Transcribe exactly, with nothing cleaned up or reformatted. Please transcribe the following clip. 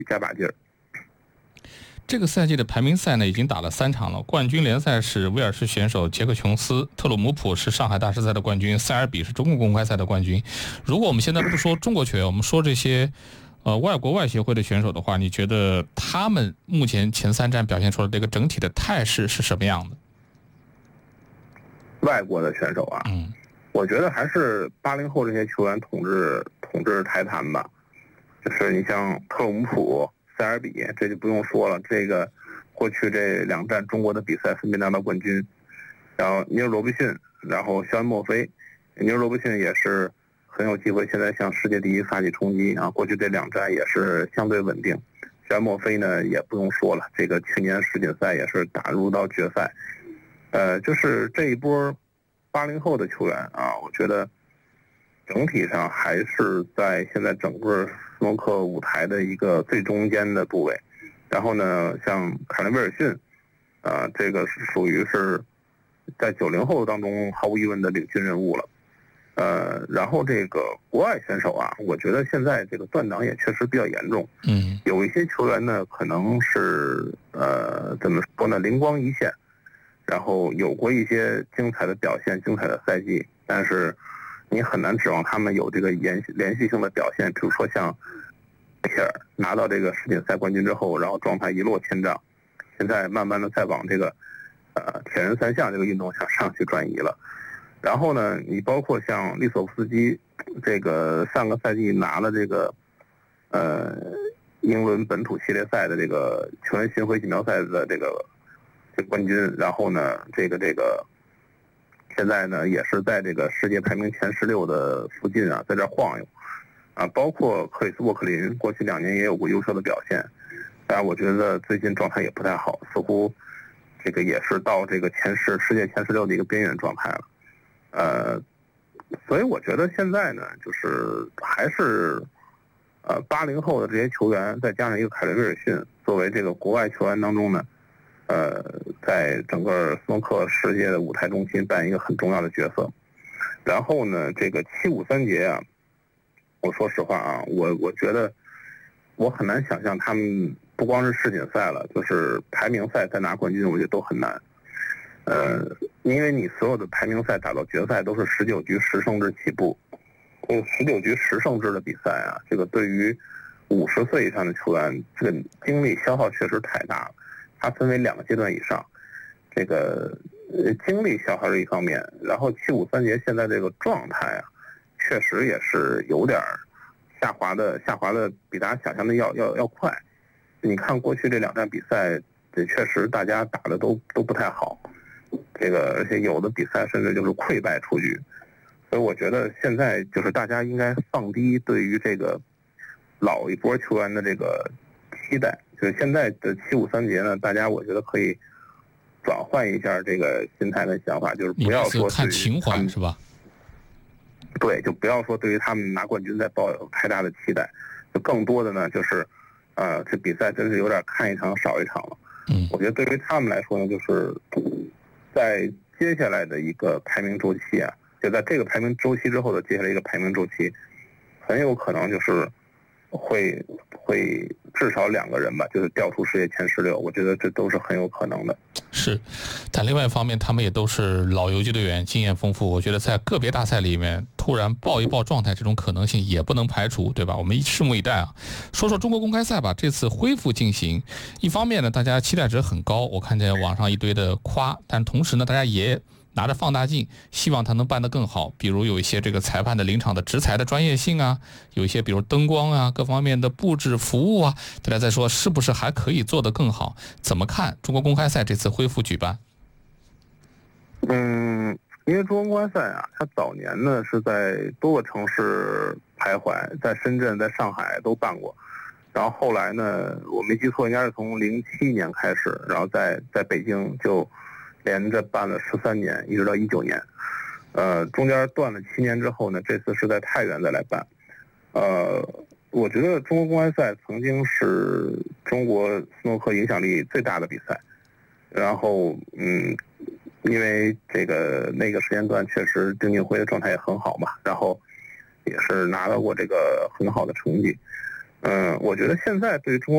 加把劲儿。 这个赛季的排名赛呢，已经打了三场了。冠军联赛是威尔士选手杰克琼斯，特鲁姆普是上海大师赛的冠军，塞尔比是中国公开赛的冠军。如果我们现在不说中国球员，我们说这些呃外国外协会的选手的话，你觉得他们目前前三站表现出来的这个整体的态势是什么样的？ 外国的选手啊， 嗯， 我觉得还是八零后这些球员统治统治台坛吧。就是你像特鲁姆普、塞尔比，这就不用说了。这个过去这两站中国的比赛分别拿到冠军，然后尼尔罗伯逊，然后肖恩墨菲。尼尔罗伯逊也是很有机会，现在向世界第一发起冲击啊！过去这两站也是相对稳定。肖恩墨菲呢也不用说了，这个去年世锦赛也是打入到决赛。呃，就是这一波八零后的球员啊，我觉得整体上还是在现在整个斯诺克舞台的一个最中间的部位。然后呢，像凯伦威尔逊，啊、呃，这个是属于是在九零后当中毫无疑问的领军人物了。呃，然后这个国外选手啊，我觉得现在这个断档也确实比较严重。 嗯， 有一些球员呢，可能是呃怎么说呢，灵光一现，然后有过一些精彩的表现、精彩的赛季，但是你很难指望他们有这个连连续性的表现。比如说像切尔拿到这个世锦赛冠军之后，然后状态一落千丈，现在慢慢的在往这个呃铁人三项这个运动向上去转移了。然后呢，你包括像利索夫斯基，这个上个赛季拿了这个呃英伦本土系列赛的这个球员巡回锦标赛的这个这个冠军，然后呢，这个这个现在呢也是在这个世界排名前十六的附近啊，在这晃悠啊。包括克里斯沃克林，过去两年也有过优秀的表现，但我觉得最近状态也不太好，似乎这个也是到这个前十世界前十六的一个边缘状态了。呃，所以我觉得现在呢，就是还是呃八零后的这些球员，再加上一个凯伦威尔逊，作为这个国外球员当中呢，呃，在整个斯诺克世界的舞台中心扮演一个很重要的角色。然后呢，这个七五三节啊，我说实话啊，我我觉得我很难想象他们不光是世锦赛了，就是排名赛再拿冠军，我觉得都很难。呃，因为你所有的排名赛打到决赛都是十九局十胜制起步，这个十九局十胜制的比赛啊，这个对于五十岁以上的球员，这个精力消耗确实太大了。它分为两个阶段以上，这个呃精力消耗是一方面，然后七五三节现在这个状态啊，确实也是有点下滑的，下滑的比大家想象的要要要快。你看过去这两站比赛，这确实大家打的都都不太好。这个而且有的比赛甚至就是溃败出局，所以我觉得现在就是大家应该放低对于这个老一波球员的这个期待。就是现在的七五三节呢，大家我觉得可以转换一下这个心态跟想法，就是不要说看情怀是吧？ 对，就不要说对于他们拿冠军再抱有太大的期待，就更多的呢就是呃这比赛真是有点看一场少一场了。 嗯， 我觉得对于他们来说呢，就是在接下来的一个排名周期啊，就在这个排名周期之后的接下来一个排名周期，很有可能就是会会至少两个人吧，就是掉出世界前十六，我觉得这都是很有可能的。 是，但另外一方面，他们也都是老游击队员，经验丰富。我觉得在个别大赛里面突然爆一爆状态，这种可能性也不能排除，对吧？我们拭目以待啊。说说中国公开赛吧，这次恢复进行，一方面呢，大家期待值很高，我看见网上一堆的夸，但同时呢，大家也拿着放大镜，希望他能办得更好。比如有一些这个裁判的临场的执裁的专业性啊，有一些比如灯光啊，各方面的布置服务啊，大家在说是不是还可以做得更好？怎么看中国公开赛这次恢复举办？ 嗯，因为中国公开赛啊，它早年呢是在多个城市徘徊，在深圳、在上海都办过，然后后来呢，我没记错，应该是从零七年开始，然后在在北京就连着办了十三年，一直到一九年，呃，中间断了七年之后呢，这次是在太原再来办。呃，我觉得中国公开赛曾经是中国斯诺克影响力最大的比赛，然后嗯，因为这个那个时间段确实丁俊晖的状态也很好嘛，然后也是拿到过这个很好的成绩。嗯、呃，我觉得现在对中国